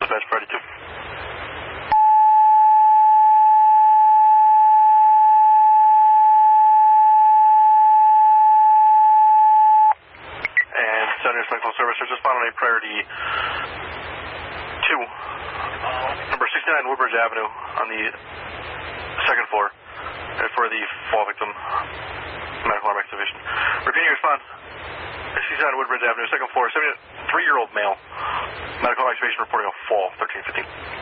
Dispatch Friday 2. And Center Central Service, just respond on a priority 2. Number 69 Woodbridge Avenue on the second floor for the fall victim medical arm activation. Repeating your response. 69 Woodbridge Avenue, second floor, 73-year-old male. Medical activation reporting a fall, 1315.